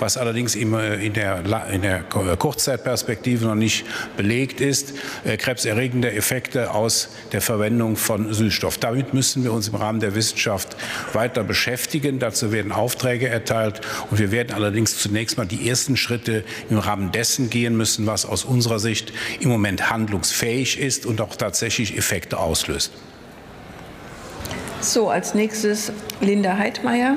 was allerdings in der Kurzzeitperspektive noch nicht belegt ist, krebserregende Effekte aus der Verwendung von Süßstoff. Damit müssen wir uns im Rahmen der Wissenschaft weiter beschäftigen. Dazu werden Aufträge erteilt und wir werden allerdings zunächst mal die ersten Schritte im Rahmen dessen gehen müssen, was aus unserer Sicht im Moment handlungsfähig ist und auch tatsächlich Effekte auslöst. So, als nächstes Linda Heidmeier.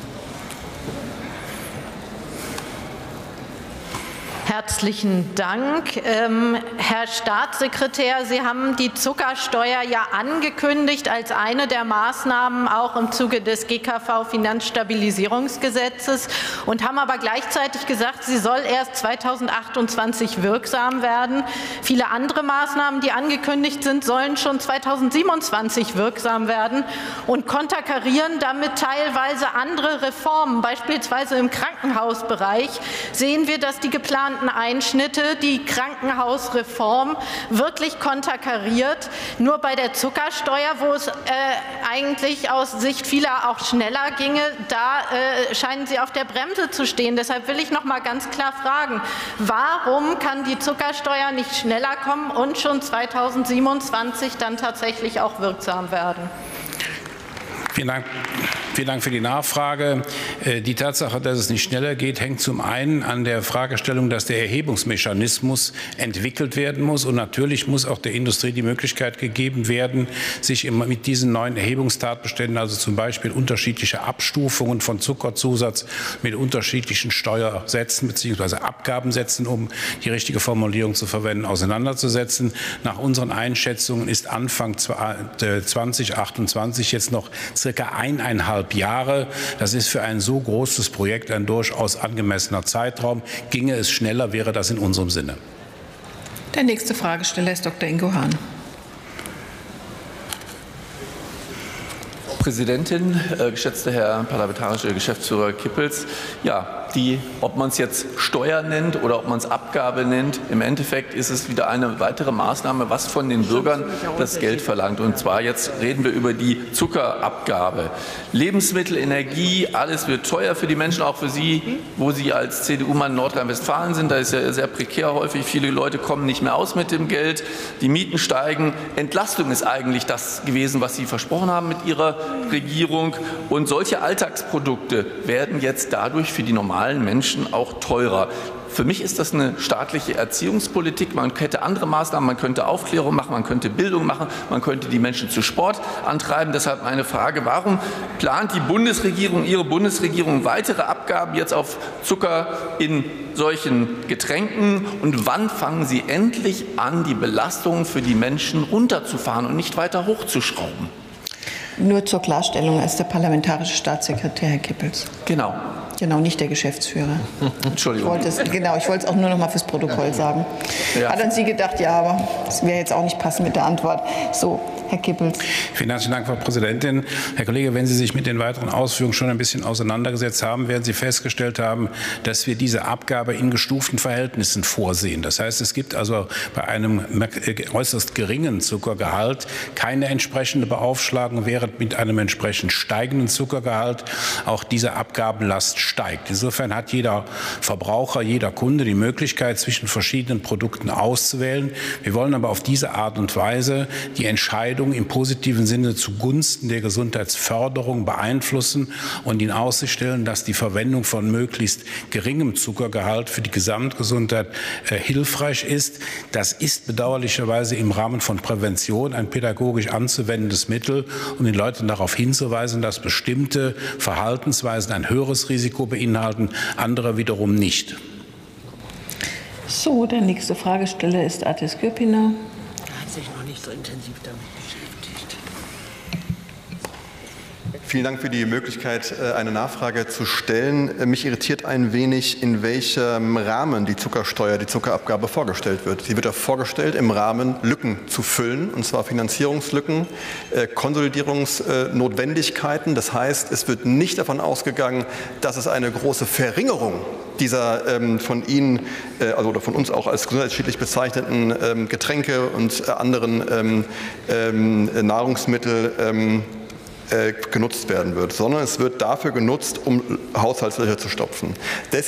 Herzlichen Dank. Herr Staatssekretär, Sie haben die Zuckersteuer ja angekündigt als eine der Maßnahmen auch im Zuge des GKV-Finanzstabilisierungsgesetzes und haben aber gleichzeitig gesagt, sie soll erst 2028 wirksam werden. Viele andere Maßnahmen, die angekündigt sind, sollen schon 2027 wirksam werden und konterkarieren damit teilweise andere Reformen. Beispielsweise im Krankenhausbereich sehen wir, dass die geplanten Einschnitte die Krankenhausreform wirklich konterkariert. Nur bei der Zuckersteuer, wo es eigentlich aus Sicht vieler auch schneller ginge, da scheinen Sie auf der Bremse zu stehen. Deshalb will ich noch mal ganz klar fragen, warum kann die Zuckersteuer nicht schneller kommen und schon 2027 dann tatsächlich auch wirksam werden? Vielen Dank für die Nachfrage. Die Tatsache, dass es nicht schneller geht, hängt zum einen an der Fragestellung, dass der Erhebungsmechanismus entwickelt werden muss. Und natürlich muss auch der Industrie die Möglichkeit gegeben werden, sich mit diesen neuen Erhebungstatbeständen, also zum Beispiel unterschiedliche Abstufungen von Zuckerzusatz mit unterschiedlichen Steuersätzen bzw. Abgabensätzen, um die richtige Formulierung zu verwenden, auseinanderzusetzen. Nach unseren Einschätzungen ist Anfang 2028 jetzt noch circa 1,5 Jahre. Das ist für ein so großes Projekt ein durchaus angemessener Zeitraum. Ginge es schneller, wäre das in unserem Sinne. Der nächste Fragesteller ist Dr. Ingo Hahn. Frau Präsidentin, geschätzter Herr parlamentarischer Geschäftsführer Kippels, ja, ob man es jetzt Steuer nennt oder ob man es Abgabe nennt, im Endeffekt ist es wieder eine weitere Maßnahme, was von den Bürgern das Geld verlangt. Und zwar jetzt reden wir über die Zuckerabgabe. Lebensmittel, Energie, alles wird teuer für die Menschen, auch für Sie, wo Sie als CDU-Mann in Nordrhein-Westfalen sind. Da ist ja sehr prekär häufig. Viele Leute kommen nicht mehr aus mit dem Geld. Die Mieten steigen. Entlastung ist eigentlich das gewesen, was Sie versprochen haben mit Ihrer Regierung. Und solche Alltagsprodukte werden jetzt dadurch für die normalen Menschen auch teurer. Für mich ist das eine staatliche Erziehungspolitik. Man hätte andere Maßnahmen, man könnte Aufklärung machen, man könnte Bildung machen, man könnte die Menschen zu Sport antreiben. Deshalb meine Frage, warum plant die Bundesregierung, Ihre Bundesregierung, weitere Abgaben jetzt auf Zucker in solchen Getränken? Und wann fangen Sie endlich an, die Belastungen für die Menschen runterzufahren und nicht weiter hochzuschrauben? Nur zur Klarstellung, er ist der parlamentarische Staatssekretär, Herr Kippels. Genau. Genau, nicht der Geschäftsführer. Entschuldigung. Ich wollte es auch nur noch mal fürs Protokoll sagen. Ja. Hat an Sie gedacht, ja, aber das wäre jetzt auch nicht passend mit der Antwort. So, Herr Kippels. Vielen herzlichen Dank, Frau Präsidentin. Herr Kollege, wenn Sie sich mit den weiteren Ausführungen schon ein bisschen auseinandergesetzt haben, werden Sie festgestellt haben, dass wir diese Abgabe in gestuften Verhältnissen vorsehen. Das heißt, es gibt also bei einem äußerst geringen Zuckergehalt keine entsprechende Beaufschlagung, während mit einem entsprechend steigenden Zuckergehalt auch diese Abgabenlast steigt. Insofern hat jeder Verbraucher, jeder Kunde die Möglichkeit, zwischen verschiedenen Produkten auszuwählen. Wir wollen aber auf diese Art und Weise die Entscheidung im positiven Sinne zugunsten der Gesundheitsförderung beeinflussen und in Aussicht stellen, dass die Verwendung von möglichst geringem Zuckergehalt für die Gesamtgesundheit hilfreich ist. Das ist bedauerlicherweise im Rahmen von Prävention ein pädagogisch anzuwendendes Mittel, um den Leuten darauf hinzuweisen, dass bestimmte Verhaltensweisen ein höheres Risiko beinhalten, andere wiederum nicht. So, der nächste Fragesteller ist Atis Gürpiner. Hat sich noch nicht so intensiv damit beschäftigt. Vielen Dank für die Möglichkeit, eine Nachfrage zu stellen. Mich irritiert ein wenig, in welchem Rahmen die Zuckersteuer, die Zuckerabgabe vorgestellt wird. Sie wird ja vorgestellt, im Rahmen Lücken zu füllen, und zwar Finanzierungslücken, Konsolidierungsnotwendigkeiten. Das heißt, es wird nicht davon ausgegangen, dass es eine große Verringerung dieser von Ihnen, also oder von uns auch als gesundheitsschädlich bezeichneten Getränke und anderen Nahrungsmittel genutzt werden wird, sondern es wird dafür genutzt, um Haushaltslöcher zu stopfen.